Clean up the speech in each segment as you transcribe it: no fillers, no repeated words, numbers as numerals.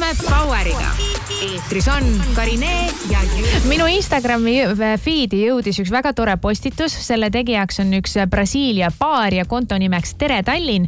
Poweriga. Eetris on Karinee ja Jüri. Minu Instagrami feedi jõudis üks väga tore postitus. Selle tegijaks on üks Brasiilia paar ja konto nimeks Tere Tallinn.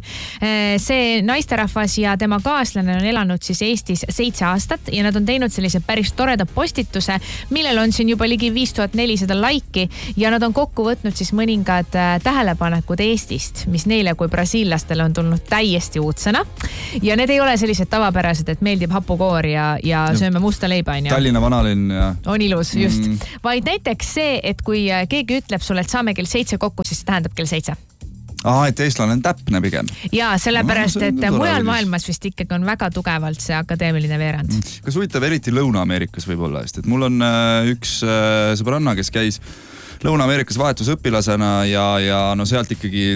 See naisterahvas ja tema kaaslane on elanud siis Eestis 7 aastat ja nad on teinud sellise päris toreda postituse, millel on siin juba ligi 5400 laiki ja nad on kokku võtnud siis mõningad tähelepanekud Eestist, mis neile kui brasiillastele on tulnud täiesti uudsena. Ja need ei ole sellised tavapärased, et meeldib hapukoor ja sööme musta leiba. Tallinna vanalinn ja... On ilus, just. Vaid näiteks see, et kui keegi ütleb sulle, et saame kell 7 kokku, siis see tähendab kell 7. Et eestlane on täpne pigem. Ja sellepärast, et mujal maailmas vist ikkagi on väga tugevalt see akadeemiline veerand. Kas huvitav eriti Lõuna-Ameerikas võib-olla, et mul on üks sõbranna, kes käis Lõuna-Ameerikas vahetusõpilasena ja no sealt ikkagi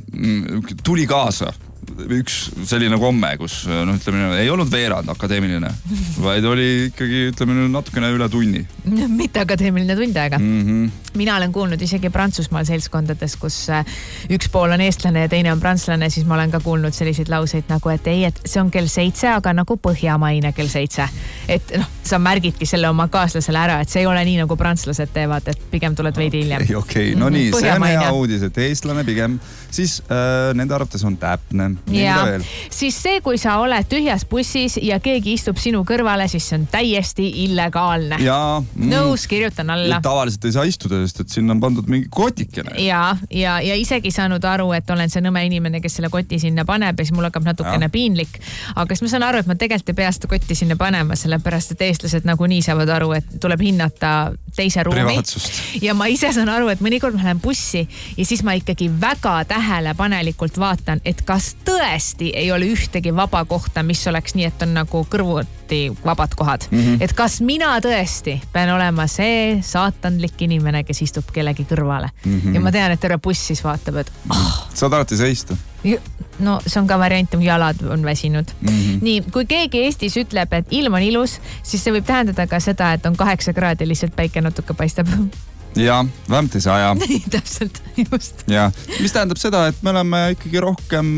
tuli kaasa üks selline komme, kus ei olnud veerand akadeemiline, vaid oli ikkagi natukene üle tunni. Mitte akadeemiline tund aega. Mina olen kuulnud isegi Prantsusmaal seltskondades, kus üks pool on eestlane ja teine on prantslane, siis ma olen ka kuulnud selliseid lauseid nagu, et ei, et see on kell 7, aga nagu põhjamaine kell 7. Et sa märgidki selle oma kaaslasele ära, et see ei ole nii nagu prantslased teevad, et pigem tuled veidi hiljem. Okei, no nii, see on hea uudis, et eestlane pigem siis nende arvates on täpne. Ja, siis see, kui sa oled tühjas bussis ja keegi istub sinu kõrvale, siis see on täiesti illegaalne. Nõus, kirjutan alla. Tavaliselt ei saa istuda, sest et sinna on pandud mingi kotikene. Ja isegi saanud aru, et olen see nõme inimene, kes selle koti sinna paneb ja siis mul hakkab natukene piinlik. Aga siis ma saan aru, et ma tegelikult ei pea seda kotti sinna panema, sellepärast, et eestlased nagunii saavad aru, et tuleb hinnata teise ruumi. Privaatsust. Ja ma ise saan aru, et mõnikord ma lähen bussi ja siis ma ikkagi väga tähelepanelikult vaatan, et kas tõesti ei ole ühtegi vaba kohta, mis oleks nii, et on nagu kõrvuti vabad kohad. Et kas mina tõesti pean olema see saatanlik inimene, kes istub kellegi kõrvale. Ja ma tean, et terve buss siis vaatab, et saad alati seista. No see on ka variant, jalad on väsinud. Nii, kui keegi Eestis ütleb, et ilm on ilus, siis see võib tähendada ka seda, et on 8 kraadi lihtsalt päike natuke paistab. Ja, vähemalt ei saa ja. Täpselt, just. Ja, mis tähendab seda, et me oleme ikkagi rohkem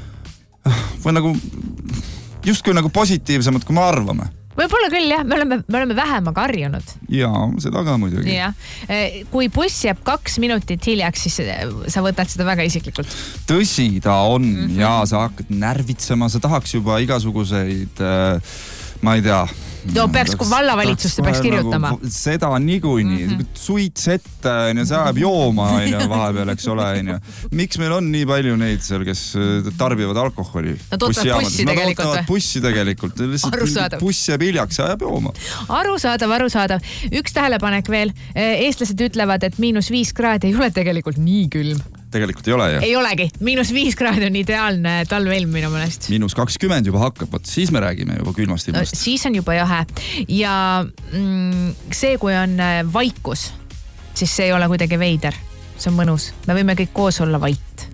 või nagu justkui nagu positiivsemad, kui me arvame. Võib-olla küll, jah. Me oleme vähemaga harjunud. Jaa, seda ka muidugi. Ja. Kui buss jääb 2 minutit hiljaks, siis sa võtad seda väga isiklikult. Tõsi ta on ja sa hakkad närvitsema, sa tahaks juba igasuguseid, ma ei tea... No peaks, kui vallavalitsuste peaks kirjutama. Nagu, seda niikuinii. Suits ette, see ajab jooma vahepeal, eks ole. Miks meil on nii palju neid seal, kes tarbivad alkoholi? Nad ootavad bussi tegelikult. Nad ootavad bussi tegelikult. Arusaadav. Buss jääb hiljaks ja ajab jooma. Arusaadav. Üks tähelepanek veel. Eestlased ütlevad, et -5 kraadi ei ole tegelikult nii külm. Tegelikult ei ole, jah? Ei olegi. -5 kraadi on ideaalne talveilm minu mõnest. -20 juba hakkab, siis me räägime juba külmast ilmast. Siis on juba jahe. Ja see, kui on vaikus, siis see ei ole kuidagi veider. See on mõnus. Me võime kõik koos olla vait.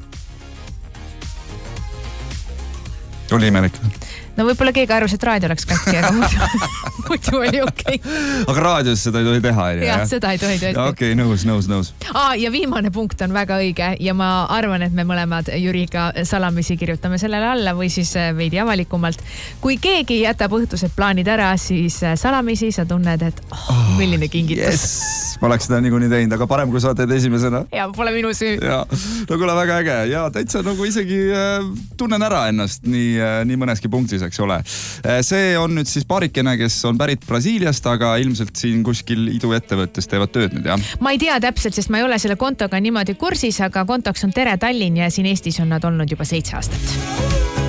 Oli imelik. No võib-olla keegi arvas, et raadio oleks katki, aga muidu oli okei. Aga raadios seda ei tohi teha, jah? Seda ei tohi tõesti. Okei, nõus. Ja viimane punkt on väga õige ja ma arvan, et me mõlemad Jüriga salamisi kirjutame sellele alla või siis veidi avalikumalt. Kui keegi jätab õhtused plaanid ära, siis salamisi sa tunned, et milline kingitus. Yes, ma oleks seda niikuinii teinud, aga parem, kui sa teed esimesena. Ja, pole minu süü. Ja, no kuule väga äge ja täitsa nagu isegi tunnen ära ennast nii mõneski punktis. Eks ole. See on nüüd siis paarikene, kes on pärit Brasiiliast, aga ilmselt siin kuskil iduettevõttes teevad tööd nüüd, jah? Ma ei tea täpselt, sest ma ei ole selle kontoga niimoodi kursis, aga kontoks on Tere Tallinn ja siin Eestis on nad olnud juba 7 aastat.